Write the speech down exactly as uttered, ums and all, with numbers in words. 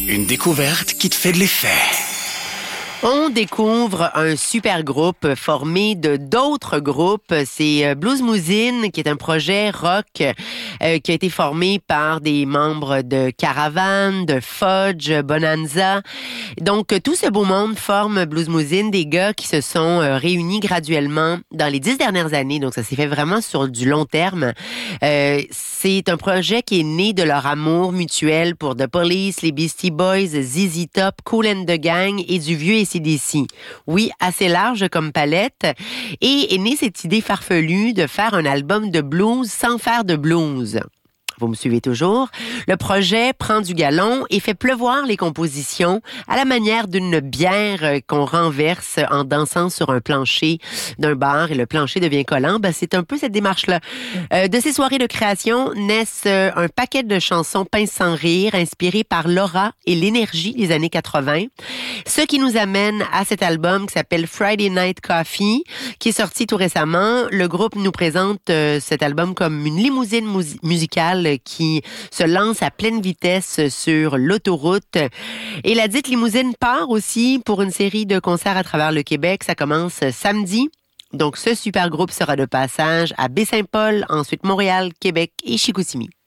Une découverte qui te fait de l'effet. On découvre un super groupe formé de d'autres groupes. C'est Bluesmousine, qui est un projet rock euh, qui a été formé par des membres de Caravane, de Fudge, Bonanza. Donc, tout ce beau monde forme Bluesmousine, des gars qui se sont euh, réunis graduellement dans les dix dernières années. Donc, ça s'est fait vraiment sur du long terme. Euh, c'est un projet qui est né de leur amour mutuel pour The Police, les Beastie Boys, Z Z Top, Kool and the Gang et du vieux A C D C. Oui, assez large comme palette. Et est née cette idée farfelue de faire un album de blues sans faire de blues. Vous me suivez toujours? Le projet prend du galon et fait pleuvoir les compositions à la manière d'une bière qu'on renverse en dansant sur un plancher d'un bar et le plancher devient collant. Ben, c'est un peu cette démarche-là. Euh, de ces soirées de création naissent euh, un paquet de chansons pince sans rire inspirées par l'aura et l'énergie des années quatre-vingts. Ce qui nous amène à cet album qui s'appelle Friday Night Coffee, qui est sorti tout récemment. Le groupe nous présente euh, cet album comme une limousine mus- musicale qui se lance à pleine vitesse sur l'autoroute. Et la dite limousine part aussi pour une série de concerts à travers le Québec. Ça commence samedi. Donc, ce super groupe sera de passage à Baie-Saint-Paul, ensuite Montréal, Québec et Chicoutimi.